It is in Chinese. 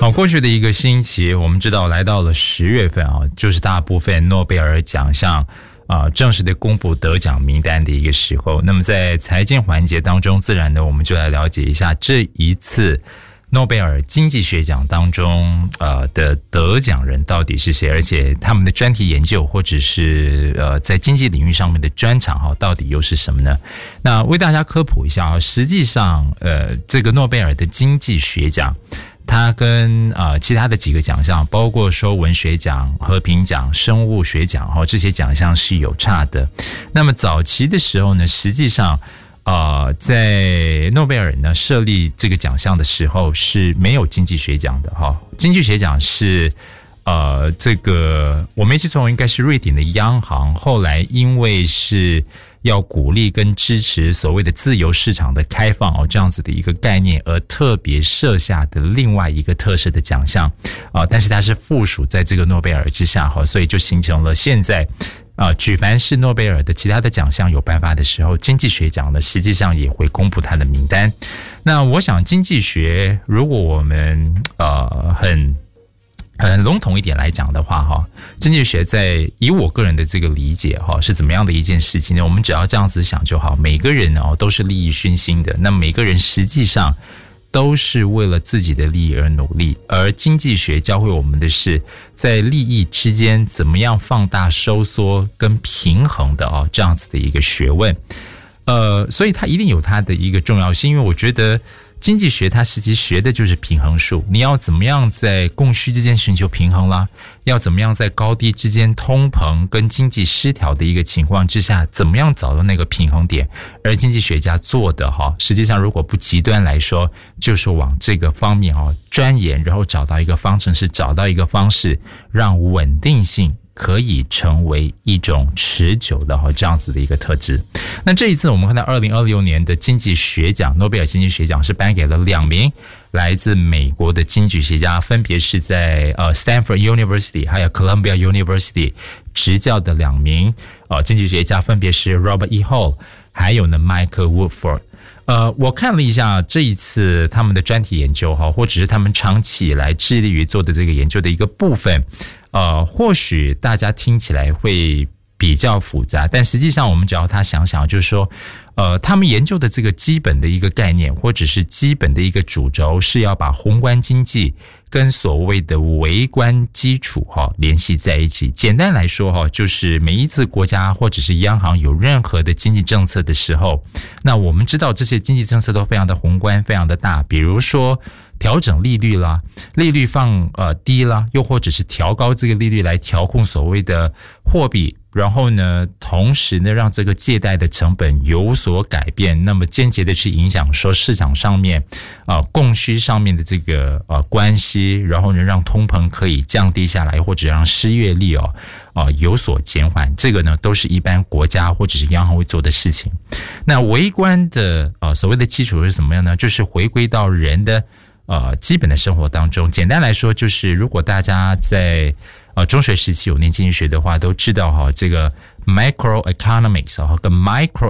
好，过去的一个星期，我们知道来到了10月份啊，就是大部分诺贝尔奖项正式的公布得奖名单的一个时候。那么在财经环节当中，自然的我们就来了解一下这一次诺贝尔经济学奖当中的得奖人到底是谁，而且他们的专题研究或者是在经济领域上面的专长到底又是什么呢？那为大家科普一下实际上这个诺贝尔的经济学奖它跟其他的几个奖项，包括说文学奖、和平奖、生物学奖这些奖项是有差的。那么早期的时候呢，实际上在诺贝尔呢设立这个奖项的时候是没有经济学奖的经济学奖是这个我没记错应该是瑞典的央行后来因为是要鼓励跟支持所谓的自由市场的开放这样子的一个概念而特别设下的另外一个特色的奖项但是它是附属在这个诺贝尔之下所以就形成了现在举凡是诺贝尔的其他的奖项有颁发的时候，经济学奖呢实际上也会公布它的名单。那我想经济学如果我们很笼统一点来讲的话经济学在以我个人的这个理解是怎么样的一件事情呢？我们只要这样子想就好，每个人都是利益熏心的，那每个人实际上都是为了自己的利益而努力，而经济学教会我们的是在利益之间怎么样放大收缩跟平衡的这样子的一个学问。所以它一定有它的一个重要性，因为我觉得经济学它实际学的就是平衡术，你要怎么样在供需之间寻求平衡啦，要怎么样在高低之间通膨跟经济失调的一个情况之下怎么样找到那个平衡点，而经济学家做的实际上如果不极端来说就是往这个方面钻研，然后找到一个方程式，找到一个方式让稳定性可以成为一种持久的这样子的一个特质。那这一次我们看到2026年的经济学奖，诺贝尔经济学奖是颁给了2名来自美国的经济学家，分别是在Stanford University 还有 Columbia University 执教的2名经济学家，分别是 Robert E. Hall 还有呢 Michael Woodford。我看了一下这一次他们的专题研究或者是他们长期以来致力于做的这个研究的一个部分或许大家听起来会比较复杂，但实际上我们只要他想想就是说他们研究的这个基本的一个概念或者是基本的一个主轴是要把宏观经济跟所谓的微观基础联系在一起。简单来说就是每一次国家或者是央行有任何的经济政策的时候，那我们知道这些经济政策都非常的宏观非常的大，比如说调整利率啦，利率放低啦，又或者是调高这个利率来调控所谓的货币，然后呢同时呢让这个借贷的成本有所改变，那么间接的去影响说市场上面供需上面的这个关系，然后呢让通膨可以降低下来，或者让失业率有所减缓，这个呢都是一般国家或者是央行会做的事情。那微观的所谓的基础是什么样呢？就是回归到人的基本的生活当中。简单来说就是如果大家在中学时期有念经济学的话都知道这个 microeconomics 跟 micro